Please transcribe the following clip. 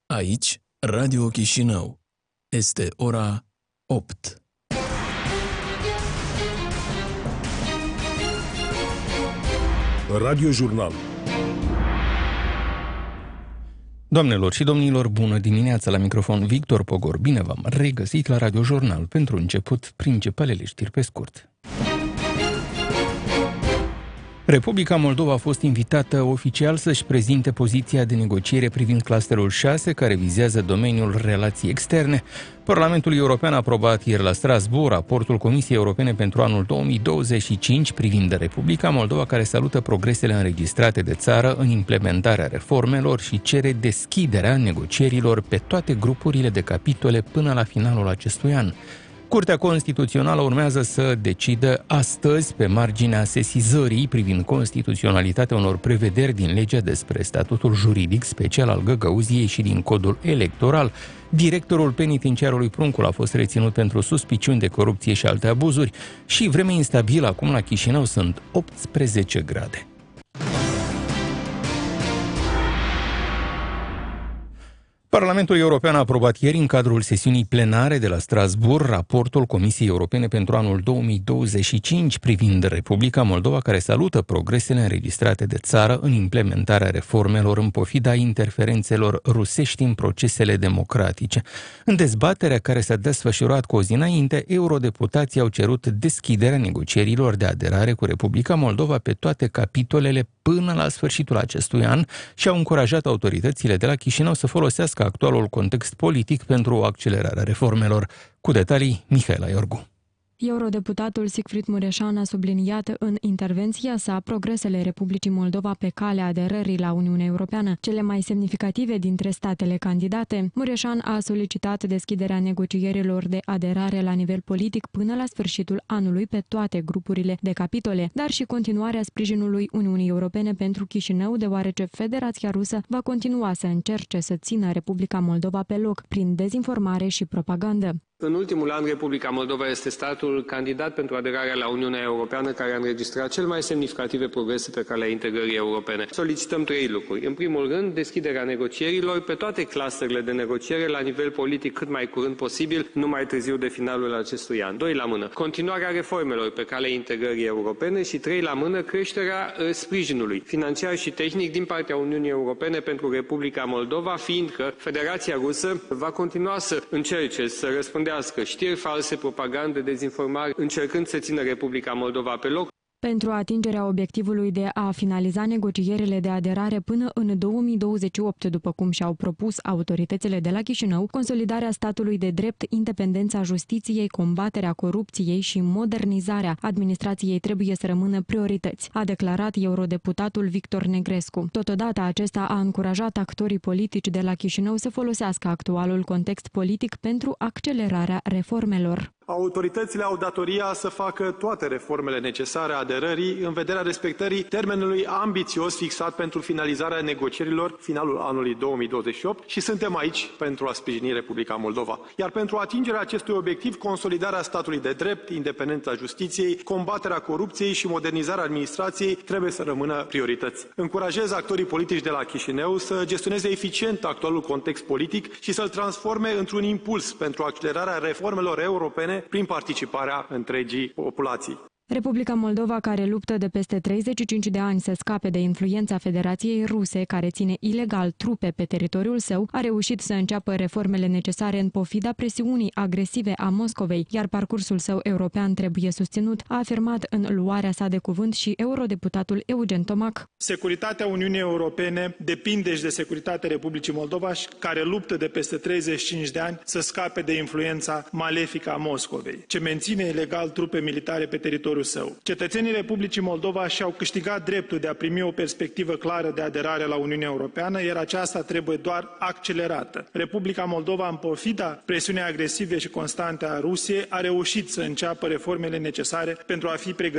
Aici, Radio Chișinău. Este ora 8. Radio Jurnal. Doamnelor și domnilor, bună dimineața, la microfon Victor Pogor. Bine v-am regăsit la Radio Jurnal. Pentru început, principalele știri pe scurt. Republica Moldova a fost invitată oficial să-și prezinte poziția de negociere privind clusterul 6, care vizează domeniul relații externe. Parlamentul European a aprobat ieri la Strasbourg raportul Comisiei Europene pentru anul 2025 privind Republica Moldova, care salută progresele înregistrate de țară în implementarea reformelor și cere deschiderea negocierilor pe toate grupurile de capitole până la finalul acestui an. Curtea Constituțională urmează să decidă astăzi pe marginea sesizării privind constituționalitatea unor prevederi din legea despre statutul juridic special al Găgăuziei și din codul electoral. Directorul penitenciarului Pruncul a fost reținut pentru suspiciuni de corupție și alte abuzuri și vreme instabilă acum la Chișinău, sunt 18 grade. Parlamentul European a aprobat ieri, în cadrul sesiunii plenare de la Strasbourg, raportul Comisiei Europene pentru anul 2025 privind Republica Moldova, care salută progresele înregistrate de țară în implementarea reformelor în pofida interferențelor rusești în procesele democratice. În dezbaterea care s-a desfășurat cu o zi înainte, eurodeputații au cerut deschiderea negocierilor de aderare cu Republica Moldova pe toate capitolele până la sfârșitul acestui an și au încurajat autoritățile de la Chișinău să folosească actualul context politic pentru accelerarea reformelor. Cu detalii, Mihaela Iorgu. Eurodeputatul Siegfried Mureșan a subliniat în intervenția sa progresele Republicii Moldova pe calea aderării la Uniunea Europeană, cele mai semnificative dintre statele candidate. Mureșan a solicitat deschiderea negocierilor de aderare la nivel politic până la sfârșitul anului pe toate grupurile de capitole, dar și continuarea sprijinului Uniunii Europene pentru Chișinău, deoarece Federația Rusă va continua să încerce să țină Republica Moldova pe loc prin dezinformare și propagandă. În ultimul an, Republica Moldova este statul candidat pentru aderarea la Uniunea Europeană care a înregistrat cel mai semnificative progrese pe calea integrării europene. Solicităm trei lucruri. În primul rând, deschiderea negocierilor pe toate clusterele de negociere la nivel politic cât mai curând posibil, nu mai târziu de finalul acestui an. 2 la mână, continuarea reformelor pe calea integrării europene și 3 la mână, creșterea sprijinului financiar și tehnic din partea Uniunii Europene pentru Republica Moldova, fiindcă Federația Rusă va continua să încerce să răspundă știri false, propagandă, dezinformare, încercând să țină Republica Moldova pe loc. Pentru atingerea obiectivului de a finaliza negocierile de aderare până în 2028, după cum și-au propus autoritățile de la Chișinău, consolidarea statului de drept, independența justiției, combaterea corupției și modernizarea administrației trebuie să rămână priorități, a declarat eurodeputatul Victor Negrescu. Totodată, acesta a încurajat actorii politici de la Chișinău să folosească actualul context politic pentru accelerarea reformelor. Autoritățile au datoria să facă toate reformele necesare aderării în vederea respectării termenului ambițios fixat pentru finalizarea negocierilor finalul anului 2028 și suntem aici pentru a sprijini Republica Moldova. Iar pentru atingerea acestui obiectiv, consolidarea statului de drept, independența justiției, combaterea corupției și modernizarea administrației trebuie să rămână priorități. Încurajez actorii politici de la Chișinău să gestioneze eficient actualul context politic și să-l transforme într-un impuls pentru accelerarea reformelor europene prin participarea întregii populații. Republica Moldova, care luptă de peste 35 de ani să scape de influența Federației Ruse, care ține ilegal trupe pe teritoriul său, a reușit să înceapă reformele necesare în pofida presiunii agresive a Moscovei, iar parcursul său european trebuie susținut, a afirmat în luarea sa de cuvânt și eurodeputatul Eugen Tomac. Securitatea Uniunii Europene depinde și de securitatea Republicii Moldova, care luptă de peste 35 de ani să scape de influența malefică a Moscovei, ce menține ilegal trupe militare pe teritoriul său. Cetățenii Republicii Moldova și-au câștigat dreptul de a primi o perspectivă clară de aderare la Uniunea Europeană, iar aceasta trebuie doar accelerată. Republica Moldova, în pofida presiunii agresive și constante a Rusiei, a reușit să înceapă reformele necesare pentru a fi pregătită